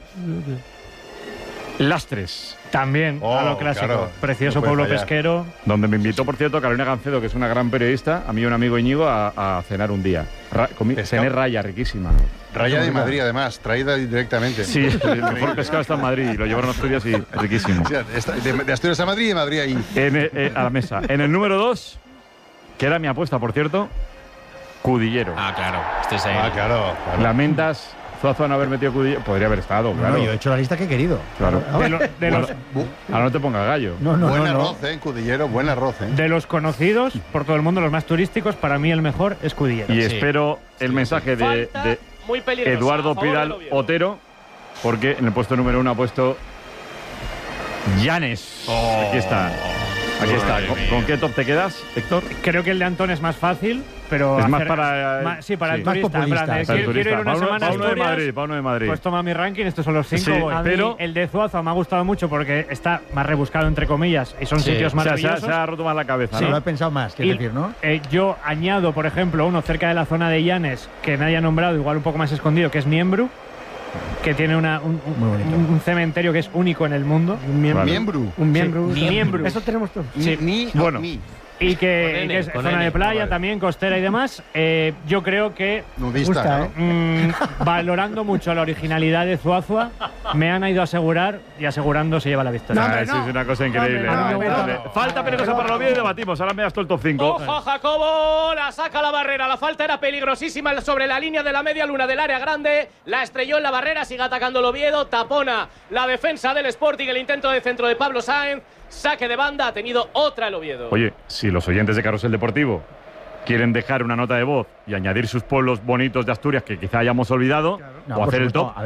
Lastres. También, a lo clásico. Claro, precioso pueblo pesquero. Donde me invitó, por cierto, Carolina Gancedo, que es una gran periodista, a mí y un amigo Íñigo, a cenar un día. Cené raya, riquísima. Raya de Madrid, además, traída directamente. Sí, el mejor pescado está en Madrid y lo llevaron a Asturias y riquísimo. O sea, de Asturias a Madrid y de Madrid ahí. A la mesa. En el número 2, que era mi apuesta, por cierto, Cudillero. Ah, claro. Este es ahí. Ah, claro. Lamentas Zuazua no haber metido Cudillero. Podría haber estado, claro. No, yo he hecho la lista que he querido. Claro. Ahora no te ponga gallo. Buen arroz, en Cudillero, buen arroz, De los conocidos, por todo el mundo, los más turísticos, para mí el mejor es Cudillero. Y espero el mensaje de Eduardo Pidal Otero, porque en el puesto número 1 ha puesto Llanes. Aquí está. Aquí está. ¿Con qué top te quedas, Héctor? Creo que el de Antón es más fácil, pero... Es más para... sí, para el turista. En plan, quiero ir una semana a Asturias, para uno de Madrid. Pues toma mi ranking, estos son los 5. Sí, pero el de Zuazo me ha gustado mucho porque está más rebuscado, entre comillas, y son sitios maravillosos. Se ha roto más la cabeza, sí, ¿no? Lo he pensado más, quiero decir, ¿no? Yo añado, por ejemplo, uno cerca de la zona de Llanes, que nadie ha nombrado, igual un poco más escondido, que es Miembro, que tiene un cementerio que es único en el mundo. Un miembro. Un miembro. Sí, miembro. Eso tenemos todos. Sí. Bueno. Y que es zona de playa también, costera y demás. Yo creo que nudista, valorando mucho la originalidad de Zuazua, me han ido a asegurar y asegurando se lleva la victoria. Es una cosa increíble. Falta peligrosa para el Oviedo y debatimos. Ahora me das todo el top 5. ¡Ojo, Jacobo! La saca la barrera. La falta era peligrosísima sobre la línea de la media luna del área grande. La estrelló en la barrera. Sigue atacando el Oviedo. Tapona la defensa del Sporting. El intento de centro de Pablo Sáenz. Saque de banda. Ha tenido otra el Oviedo. Oye, si los oyentes de Carrusel Deportivo quieren dejar una nota de voz y añadir sus pueblos bonitos de Asturias que quizá hayamos olvidado, o hacer el top,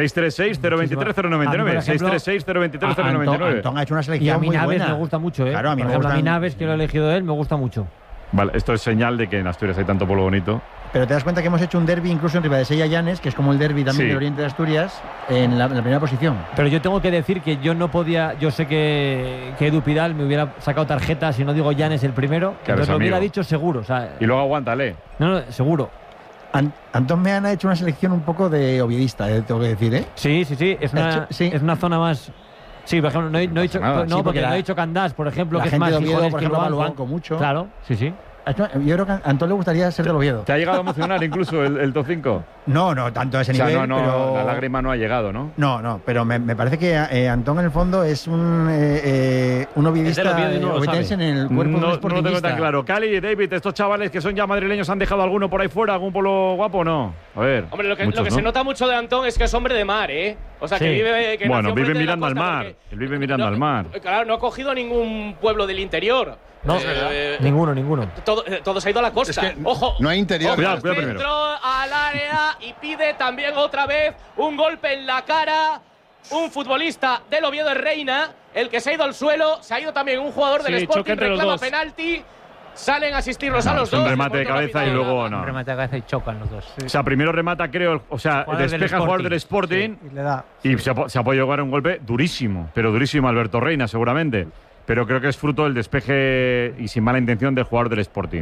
636-023-099. 636-023-099. Antón ha hecho una Y a selección mí muy Naves buena. me gusta mucho, ¿eh? Claro, a mí Por me ejemplo, gusta. a mí Naves, que lo ha elegido él, me gusta mucho. Vale, esto es señal de que en Asturias hay tanto pueblo bonito. Pero te das cuenta que hemos hecho un derbi incluso en Ribadesella y Llanes, que es como el derbi también Sí. del oriente de Asturias, en la primera posición. Pero yo tengo que decir que yo no podía, yo sé que Edu Pidal me hubiera sacado tarjeta si no digo Llanes el primero, entonces lo hubiera dicho seguro. O sea, y luego aguántale. No, seguro. Antón Meana ha hecho una selección un poco de oviedista, tengo que decir, ¿eh? Sí, es una zona más... Sí, por ejemplo, no he dicho, nada. no, Sí, porque porque no he dicho Candás, por ejemplo, la que es gente más de Oviedo, Gijones por que ejemplo, va al Luanco. banco mucho. Claro, sí. Yo creo que a Antón le gustaría ser del Oviedo. ¿Te ha llegado a emocionar incluso el top 5? No, tanto a ese nivel, pero... la lágrima no ha llegado, ¿no? No, pero me parece que Antón en el fondo es un oviedista obetense en el cuerpo no de un lo tengo sportingista. tan claro. Cali y David, estos chavales que son ya madrileños, ¿han dejado alguno por ahí fuera? ¿Algún pueblo guapo o no? A ver. Hombre, lo que muchos, se nota mucho de Antón es que es hombre de mar, ¿eh? O sea, que vive... Que bueno, nació vive frente de la mirando al costa mar. porque- Él vive mirando al mar. Claro, no ha cogido ningún pueblo del interior. No, ninguno. Todo se ha ido a la costa. Ojo. No hay interior. Cuidado primero. Entró al área y pide también otra vez un golpe en la cara. Un futbolista del Oviedo es Reina, el que se ha ido al suelo. Se ha ido también un jugador del Sí, Sporting, choque entre los reclama dos. penalti. Salen a asistirlos a los Es un dos. remate de cabeza y luego no. Un remate de cabeza y chocan los dos. O sea, primero remata, creo, despeja el jugador del Sporting Y le da. y se ha podido llevar un golpe durísimo, pero durísimo Alberto Reina, seguramente. Pero creo que es fruto del despeje y sin mala intención del jugador del Sporting.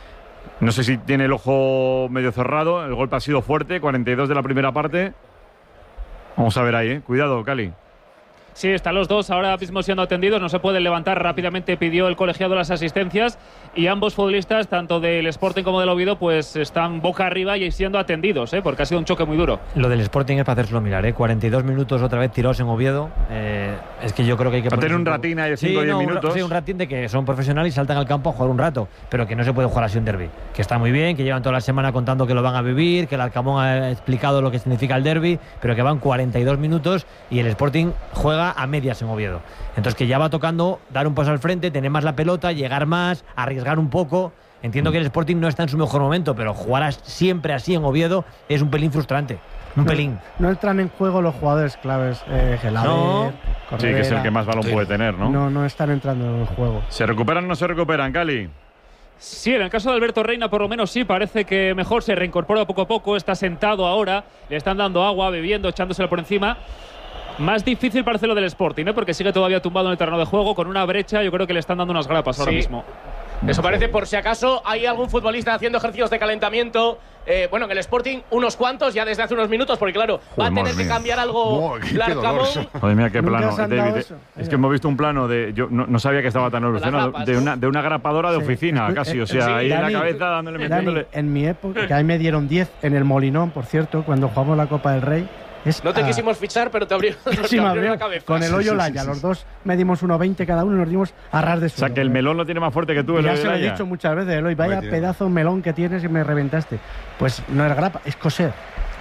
No sé si tiene el ojo medio cerrado, el golpe ha sido fuerte, 42 de la primera parte. Vamos a ver ahí, cuidado, Cali. Sí, están los dos ahora mismo siendo atendidos, no se pueden levantar rápidamente, pidió el colegiado las asistencias y ambos futbolistas, tanto del Sporting como del Oviedo, pues están boca arriba y siendo atendidos, porque ha sido un choque muy duro. Lo del Sporting es para hacérselo mirar, 42 minutos otra vez tirados en Oviedo. Es que yo creo que hay que... Va a tener un ponerse ratín ahí de 5 o 10 minutos. Sí, un ratín de que son profesionales y saltan al campo a jugar un rato, pero que no se puede jugar así un derbi. Que está muy bien, que llevan toda la semana contando que lo van a vivir, que el Alcamón ha explicado lo que significa el derbi, pero que van 42 minutos y el Sporting juega a medias en Oviedo. Entonces que ya va tocando dar un paso al frente, tener más la pelota, llegar más, arriesgar un poco. Entiendo que el Sporting no está en su mejor momento, pero jugar siempre así en Oviedo es un pelín frustrante. Un pelín. No entran en juego los jugadores claves. Gelaber, No. Sí, que es el que más balón puede tener, ¿no? No están entrando en el juego. ¿Se recuperan o no se recuperan, Cali? Sí, en el caso de Alberto Reina, por lo menos sí, parece que mejor se reincorpora poco a poco, está sentado ahora, le están dando agua, bebiendo, echándosela por encima. Más difícil parece lo del Sporting, porque sigue todavía tumbado en el terreno de juego, con una brecha, yo creo que le están dando unas grapas ahora mismo. Eso parece, por si acaso hay algún futbolista haciendo ejercicios de calentamiento. Bueno, en el Sporting unos cuantos ya desde hace unos minutos, porque claro, va a tener que cambiar algo Larcamón. Joder, mira qué plano, has andado David. eso? Es que hemos visto un plano de. Yo no sabía que estaba tan evolucionado. grapas. De una grapadora de oficina, casi. O sea, Sí, ahí en Dani, la cabeza dándole, Dani, metiéndole. en mi época, que ahí me dieron 10 en el Molinón, por cierto, cuando jugamos la Copa del Rey. No te quisimos fichar, pero te abrió, Sí, me abrió. la cabeza. Con el hoyo Laya, los dos medimos 1,20 cada uno y nos dimos a ras de O suelo. sea, que el melón lo tiene más fuerte que tú. Y el ya de se lo he Laya. dicho muchas veces, Eloy, vaya pedazo de melón que tienes y me reventaste. Pues no es grapa, es coser.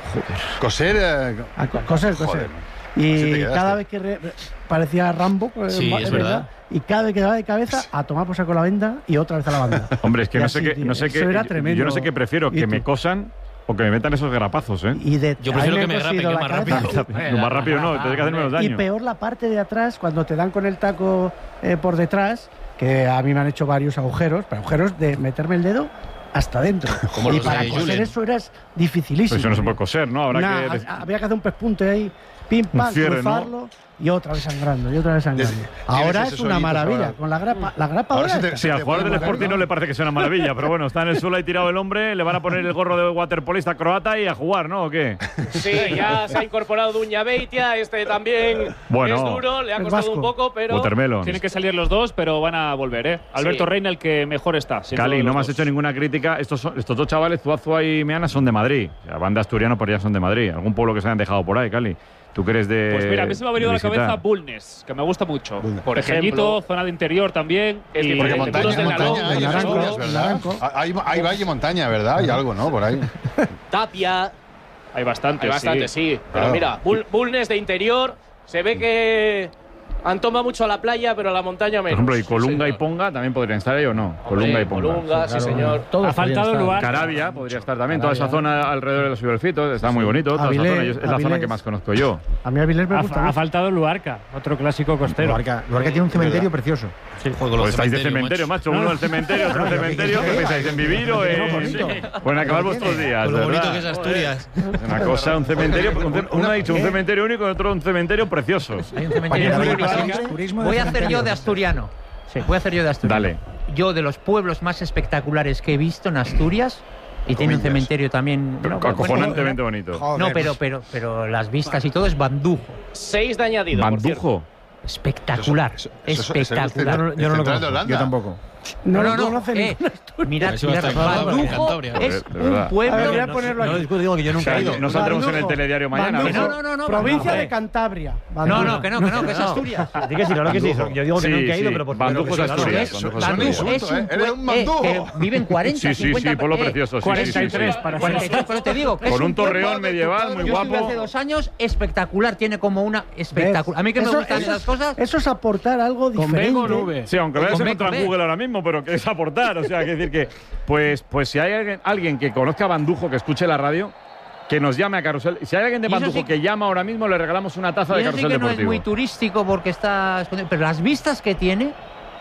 Coser. Coser. Joder. Y Así te quedaste. cada vez que parecía Rambo, Sí, es verdad. y cada vez que daba de cabeza, a tomar por saco la venda y otra vez a la banda. Hombre, es que Y no así, sé qué. tío, No sé eso qué era yo tremendo. no sé qué prefiero, ¿Y que tú? me cosan o que me metan esos garrapazos, ¿eh? Y de, Yo prefiero a mí que me he grapen, cosido que la más cabeza. rápido. Lo más rápido no, tienes que hacer menos Y daño. peor la parte de atrás, cuando te dan con el taco por detrás, que a mí me han hecho varios agujeros, pero agujeros de meterme el dedo hasta dentro. Y para coser eso era dificilísimo. Pues eso no se puede coser, ¿no? Había que hacer un pespunte ahí, pim, pam, cruzarlo, ¿no? Y otra vez sangrando, Ahora es una maravilla, ahora? Con la grapa ahora. Sí, al jugador del Sporting no le parece que sea una maravilla, pero bueno, está en el suelo ahí tirado el hombre, le van a poner el gorro de waterpolista croata y a jugar, ¿no? ¿O qué? Sí, ya se ha incorporado Duña Beitia, también es duro, le ha costado un poco, pero tienen que salir los dos, pero van a volver, ¿eh? Alberto Reina, el que mejor está. Cali, no me has hecho ninguna crítica. Estos dos chavales, Zuazua y Meana, son de Madrid. O sea, van de asturiano, pero ya son de Madrid. Algún pueblo que se hayan dejado por ahí, Cali. ¿Tú crees de...? Pues mira, a mí se me ha venido a la cabeza Bulnes, que me gusta mucho. Por pequeñito, zona de interior también. Porque montaña, hay valle montaña, ¿verdad? Hay algo, ¿no? Por ahí. Tapia. Hay bastante, sí. Pero mira, Bulnes de interior, se ve que han tomado mucho a la playa, pero a la montaña menos. Por ejemplo, ¿y Colunga y Ponga también podrían estar ahí o no? Colunga y Ponga. Colunga, sí, señor. Ha faltado lugar. Carabia podría estar también. Toda esa zona alrededor de los Ciberfitos está muy bonito. Toda esa zona es la zona que más conozco yo. A mí Avilés me gusta. Ha faltado Luarca, otro clásico costero. Luarca tiene un cementerio precioso. Sí. Pues estáis de cementerio, macho. Uno del cementerio, otro del cementerio. ¿Qué pensáis? ¿En vivir o en acabar vuestros días? Lo bonito que es Asturias. Una cosa, un cementerio. Uno ha dicho un cementerio único y otro un cementerio precioso. Hay un cementerio único. Voy a hacer yo de asturiano. Dale. Yo, de los pueblos más espectaculares que he visto en Asturias, y tiene un cementerio también. Acojonantemente bonito. No, pero las vistas y todo es Bandujo. 6 de añadido. ¿Bandujo? Espectacular. Espectacular. Yo no lo conozco. Yo tampoco. No. Mirad, Bandujo es un pueblo. Voy a ponerlo aquí. No discuto, que yo nunca he ido. No saldremos en el telediario mañana. No. Provincia de Cantabria. No, que es Asturias. Así que sí, claro que sí. Yo digo que nunca he ido, pero por Bandujo es Asturias. Bandujo es un pueblo que viven 40, 50. Sí, pueblo precioso. 43 para 43, pero te digo que con un torreón medieval muy guapo. Yo estuve hace 2 años, espectacular, tiene como una espectacular. A mí que me gustan esas cosas. Eso es aportar algo diferente. Sí, aunque veas en Google ahora mismo, pero que es aportar. O sea, hay que decir que, pues si hay alguien que conozca a Bandujo, que escuche la radio, que nos llame a Carrusel. Si hay alguien de Bandujo que llama ahora mismo, le regalamos una taza de Carrusel Deportivo. No es muy turístico porque está escondido, pero las vistas que tiene.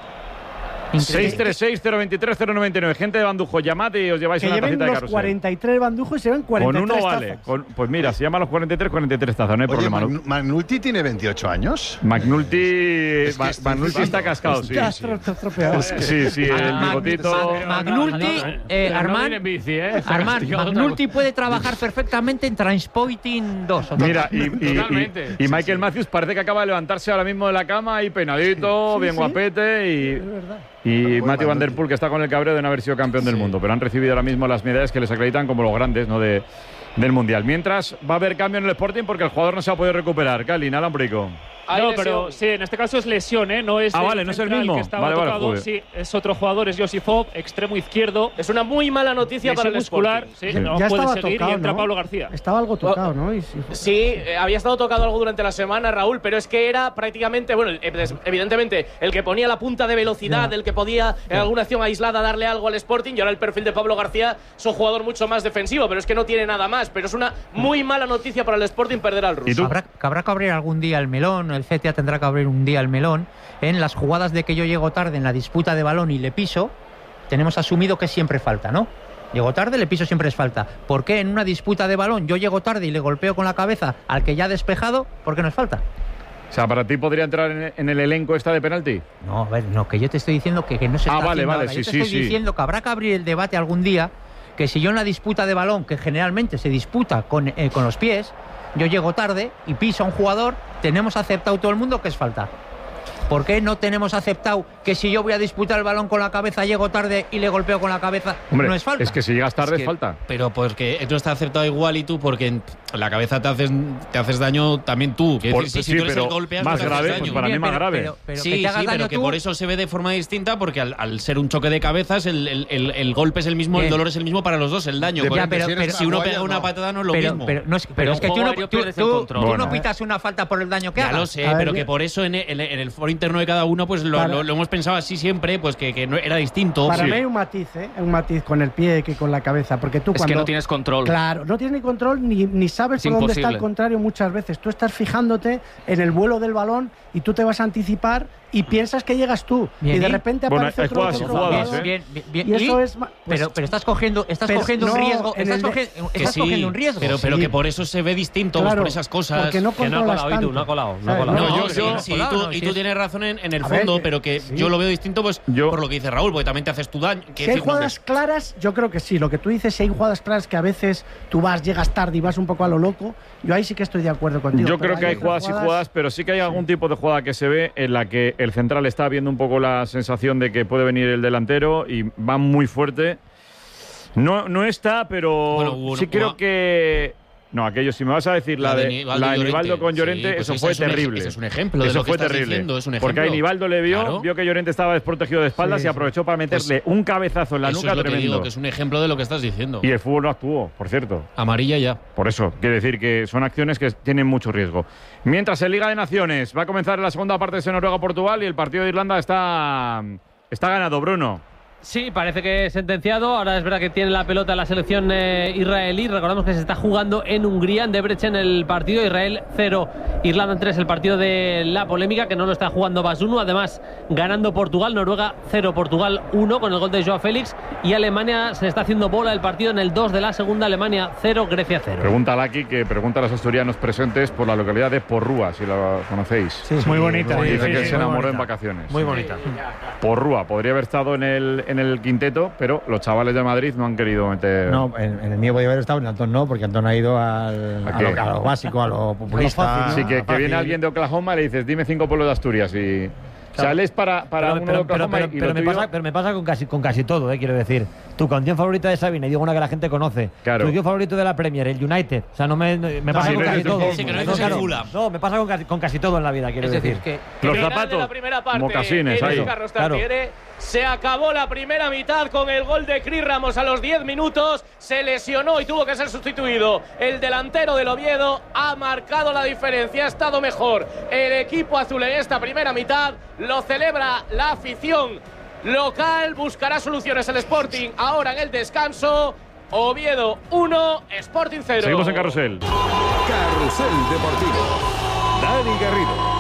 636-023-099. Gente de Bandujo, llamad y os lleváis una tacita de Carrusel. Los 43 Bandujo y se ven 43 tazas. Con uno vale. Pues mira, si llaman los 43 tazas, no hay problema. ¿McNulty tiene 28 años? McNulty está cascado, sí. Sí, el bigotito. McNulty, Armand, McNulty puede trabajar perfectamente en Transpointing 2. Mira, y Michael Matthews parece que acaba de levantarse ahora mismo de la cama y peinadito, bien guapete y Matthew Van Der Poel, que está con el cabreo de no haber sido campeón del mundo, pero han recibido ahora mismo las medallas que les acreditan como los grandes, ¿no? del Mundial. Mientras va a haber cambio en el Sporting porque el jugador no se ha podido recuperar. Cali, nada, un brico. No, pero sí, en este caso es lesión, ¿eh? No es vale, no es el mismo. Que estaba tocado. Sí, es otro jugador, es Josifov, extremo izquierdo. Es una muy mala noticia para el muscular. Sporting. Sí, no ya puede estaba seguir tocado, y entra ¿no? Pablo García. Estaba algo tocado, ¿no? Sí, había estado tocado algo durante la semana, Raúl, pero es que era prácticamente, bueno, evidentemente, el que ponía la punta de velocidad, el que podía en alguna acción aislada darle algo al Sporting, y ahora el perfil de Pablo García es un jugador mucho más defensivo, pero es que no tiene nada más. Pero es una muy mala noticia para el Sporting perder al ruso. Habrá que abrir algún día el melón, el CTA tendrá que abrir un día el melón. En las jugadas de que yo llego tarde en la disputa de balón y le piso, tenemos asumido que siempre falta, ¿no? Llego tarde, le piso, siempre es falta. ¿Por qué en una disputa de balón yo llego tarde y le golpeo con la cabeza al que ya ha despejado? ¿Por qué no es falta? O sea, ¿para ti podría entrar en el elenco esta de penalti? No, a ver, no, que yo te estoy diciendo que no se está haciendo ahora. Sí, yo te estoy diciendo que habrá que abrir el debate algún día, que si yo en la disputa de balón, que generalmente se disputa con los pies, yo llego tarde y piso a un jugador, tenemos aceptado todo el mundo que es falta. ¿Por qué no tenemos aceptado que si yo voy a disputar el balón con la cabeza, llego tarde y le golpeo con la cabeza, hombre, no es falta? Es que si llegas tarde es falta. Pero porque no está aceptado igual y tú, porque en la cabeza te haces daño también tú. Si tú eres el golpeas, más no te grave, haces daño. Pues para mí más grave. Pero que por eso se ve de forma distinta, porque al ser un choque de cabezas, el golpe es el mismo, el dolor es el mismo para los dos, el daño. Si uno pega una patada no es lo mismo. Pero es que tú no pitas una falta por el daño que hagas. Ya lo sé, pero que por eso en el foro interno de cada uno, pues lo hemos pensado así siempre, pues que no, era distinto. Para mí hay un matiz, un matiz con el pie que con la cabeza, porque tú cuando... que no tienes control. Claro, no tienes ni control ni sabes por dónde está el contrario muchas veces. Tú estás fijándote en el vuelo del balón y tú te vas a anticipar y piensas que llegas tú y de repente aparece otro jugadas, bien. Y eso es pero estás cogiendo un riesgo, estás cogiendo un riesgo. Pero que por eso se ve distinto, claro, por esas cosas. Porque no controlas tanto. No ha colado. Y tú tienes razón en el fondo, pero que yo lo veo distinto pues por lo que dice Raúl, porque también te haces tu daño. Si hay jugadas claras, yo creo que sí. Lo que tú dices, si hay jugadas claras que a veces tú llegas tarde y vas un poco a lo loco, yo ahí sí que estoy de acuerdo contigo. Yo creo que hay jugadas y jugadas, pero sí que hay algún tipo de jugada que se ve en la que el central está viendo un poco la sensación de que puede venir el delantero y va muy fuerte. No está, pero sí creo que... No, aquello, si me vas a decir la de Nivaldo con Llorente, pues eso fue terrible. Ese es un ejemplo de eso lo que fue estás terrible. diciendo, es un ejemplo. Porque ahí Nivaldo le vio que Llorente estaba desprotegido de espaldas y aprovechó para meterle un cabezazo en la nuca tremendo. Tremendo. Digo, que es un ejemplo de lo que estás diciendo. Y el fútbol no actuó, por cierto. Amarilla ya. Por eso, quiere decir que son acciones que tienen mucho riesgo. Mientras en Liga de Naciones va a comenzar la segunda parte de Noruega-Portugal y el partido de Irlanda está ganado, Bruno. Sí, parece que es sentenciado. Ahora es verdad que tiene la pelota la selección israelí. Recordamos que se está jugando en Hungría, en Debrecen, el partido. Israel 0, Irlanda 3, el partido de la polémica, que no lo está jugando Basunu. Además, ganando Portugal, Noruega 0, Portugal 1, con el gol de Joao Félix. Y Alemania se está haciendo bola el partido en el 2 de la segunda. Alemania 0, Grecia 0. Pregunta a Laki, que pregunta a los asturianos presentes por la localidad de Porrúa, si la conocéis. Sí, muy bonita. Dice que se enamoró en vacaciones. Muy bonita. Porrúa, podría haber estado en el quinteto, pero los chavales de Madrid no han querido meter... No, en el mío podría haber estado, en Antón no, porque Antón ha ido a lo básico, a lo populista. Sí, que viene alguien de Oklahoma y le dices, dime 5 pueblos de Asturias y... Sales para uno de Oklahoma pero me pasa con casi todo, quiero decir. Tu canción favorita de Sabina, y digo una que la gente conoce. Claro. Tu canción favorito de la Premier, el United. O sea, me pasa con casi todo. No, me pasa con casi todo en la vida, quiero decir. Que los zapatos, la primera parte, mocasines, ahí. Claro. Se acabó la primera mitad con el gol de Cris Ramos a los 10 minutos. Se lesionó y tuvo que ser sustituido. El delantero del Oviedo ha marcado la diferencia. Ha estado mejor el equipo azul en esta primera mitad. Lo celebra la afición local. Buscará soluciones el Sporting ahora en el descanso. Oviedo 1, Sporting 0. Seguimos en Carrusel. Carrusel Deportivo. Dani Garrido.